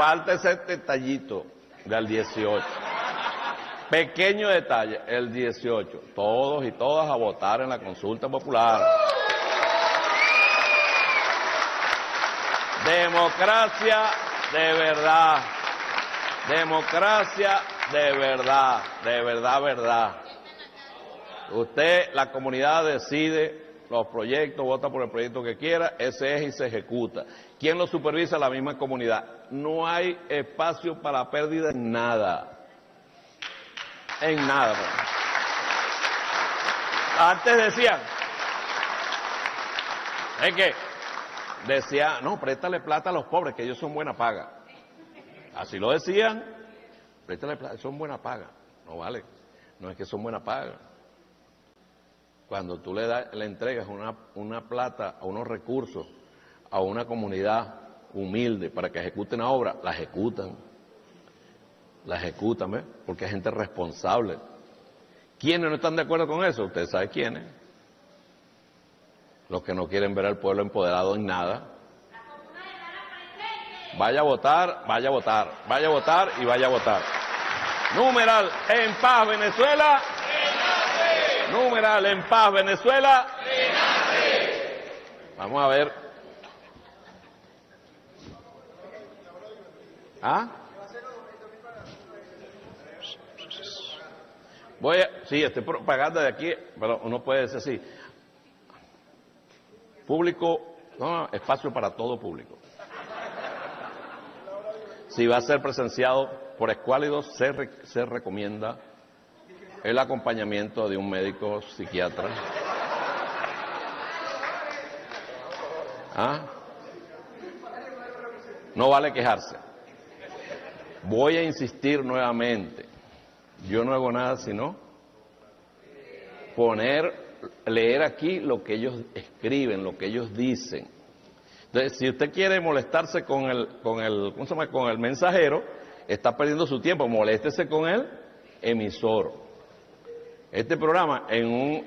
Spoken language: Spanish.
falta ese detallito del 18. Pequeño detalle, el 18. Todos y todas a votar en la consulta popular. Democracia de verdad. Democracia de verdad. De verdad, verdad. Usted, la comunidad decide los proyectos, vota por el proyecto que quiera, ese es y se ejecuta. ¿Quién lo supervisa? La misma comunidad. No hay espacio para pérdida en nada. En nada. Antes decían, es que decía, no, préstale plata a los pobres, que ellos son buena paga. Así lo decían, préstale plata, son buena paga. No vale, no es que son buena paga. Cuando tú le entregas una plata a unos recursos a una comunidad humilde para que ejecuten la obra, la ejecutan. La ejecutan, ¿ves? Porque hay gente responsable. ¿Quiénes no están de acuerdo con eso? Usted sabe quiénes. Los que no quieren ver al pueblo empoderado en nada. Vaya a votar, vaya a votar, vaya a votar y vaya a votar. Numeral, en paz Venezuela. Numeral, en paz Venezuela. Vamos a ver. ¿Ah? Sí, estoy propaganda de aquí, pero uno puede decir así. Público, no, espacio para todo público. Si va a ser presenciado por escuálidos, se recomienda el acompañamiento de un médico psiquiatra. ¿Ah? No vale quejarse. Voy a insistir nuevamente. Yo no hago nada sino leer aquí lo que ellos escriben, lo que ellos dicen. Entonces, si usted quiere molestarse con el mensajero, está perdiendo su tiempo. Moléstese con el emisor. Este programa